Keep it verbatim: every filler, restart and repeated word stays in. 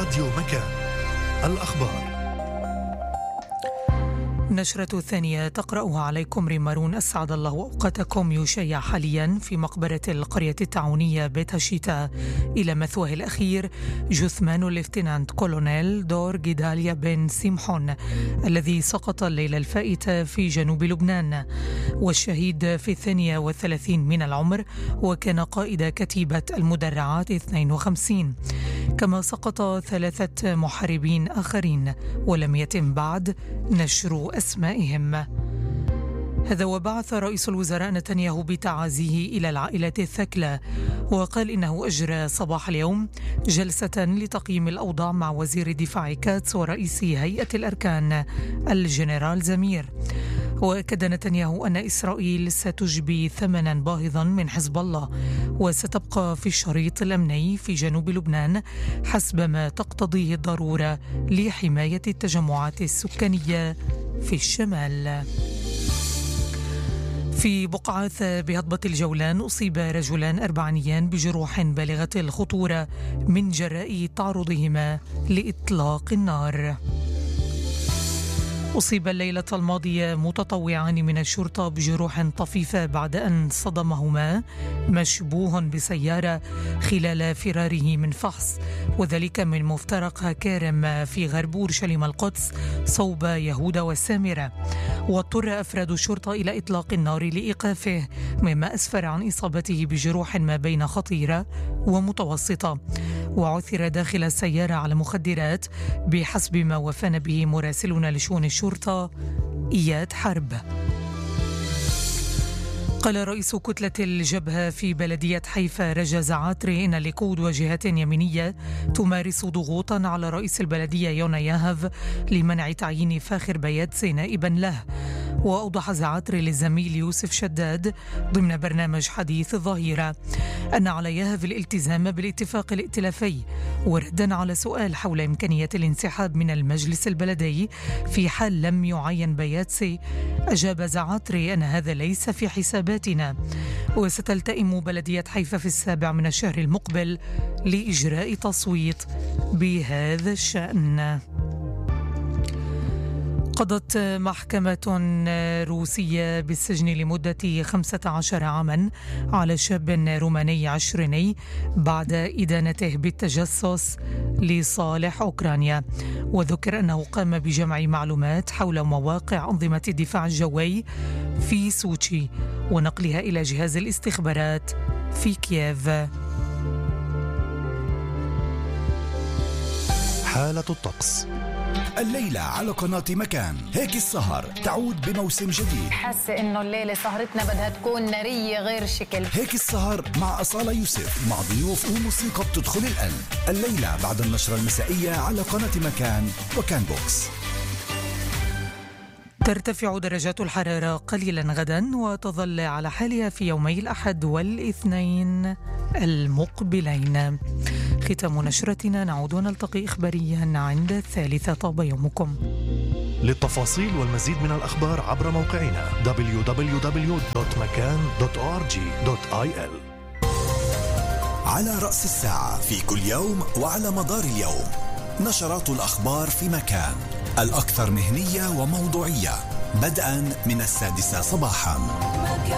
راديو مكان. الأخبار نشرة الثانية تقرأها عليكم ريمارون. أسعد الله أوقاتكم. يشيع حاليا في مقبرة القرية التعاونية بيت هشيتا إلى مثواه الأخير جثمان الليفتنانت كولونيل دور جداليا بن سيمحون الذي سقط الليلة الفائتة في جنوب لبنان، والشهيد في الثانية والثلاثين من العمر، وكان قائد كتيبة المدرعات اثنين وخمسين. كما سقط ثلاثة محاربين آخرين ولم يتم بعد نشر أسمائهم. هذا وبعث رئيس الوزراء نتنياهو بتعازيه إلى العائلة الثكلى، وقال إنه أجرى صباح اليوم جلسة لتقييم الأوضاع مع وزير الدفاع كاتس ورئيس هيئة الأركان الجنرال زمير. وأكد نتنياهو أن إسرائيل ستجبي ثمنا باهظا من حزب الله وستبقى في الشريط الأمني في جنوب لبنان حسب ما تقتضيه الضرورة لحماية التجمعات السكانية في الشمال. في بقعة بهضبة الجولان أصيب رجلان أربعينيان بجروح بالغة الخطورة من جراء تعرضهما لإطلاق النار. أصيب الليلة الماضية متطوعان من الشرطة بجروح طفيفة بعد أن صدمهما مشبوه بسيارة خلال فراره من فحص، وذلك من مفترق كارم في غرب أورشليم القدس صوب يهودا والسامرة. واضطر أفراد الشرطة إلى إطلاق النار لإيقافه، مما أسفر عن إصابته بجروح ما بين خطيرة ومتوسطة، وعثر داخل السيارة على مخدرات بحسب ما وفانا به مراسلون لشؤون الشرطة إياد حرب. قال رئيس كتلة الجبهة في بلدية حيفا رجا زعاتري إن الليكود وجهات يمينية تمارس ضغوطا على رئيس البلدية يونا ياهف لمنع تعيين فاخر بياتسي نائبا له. وأوضح زعاتري للزميل يوسف شداد ضمن برنامج حديث الظهيرة أن على ياهف الالتزام بالاتفاق الائتلافي. وردا على سؤال حول إمكانية الانسحاب من المجلس البلدي في حال لم يعين بياتسي، أجاب زعاتري أن هذا ليس في حساباتنا، وستلتئم بلدية حيفا في السابع من الشهر المقبل لإجراء تصويت بهذا الشأن. قضت محكمة روسية بالسجن لمدة خمسة عشر عاما على شاب روماني عشريني بعد إدانته بالتجسس لصالح أوكرانيا. وذكر أنه قام بجمع معلومات حول مواقع أنظمة الدفاع الجوي في سوتشي ونقلها إلى جهاز الاستخبارات في كييف. حالة الطقس الليلة على قناة مكان. هيك السهر تعود بموسم جديد. حاسة إنه الليلة سهرتنا بدها تكون نارية غير شكل. هيك السهر مع أصالة يوسف، مع ضيوف وموسيقى بتدخل القلب. الليلة بعد النشرة المسائية على قناة مكان وكان بوكس. ترتفع درجات الحرارة قليلا غدا وتظل على حالها في يومي الأحد والاثنين المقبلين. ختام نشرتنا، نعود ونلتقي إخباريا عند الثالثة. طاب يومكم. للتفاصيل والمزيد من الأخبار عبر موقعنا دبليو دبليو دبليو دوت مكان دوت أو آر جي دوت آي إل. على رأس الساعة في كل يوم وعلى مدار اليوم نشرات الأخبار في مكان، الأكثر مهنية وموضوعية، بدءا من السادسة صباحا.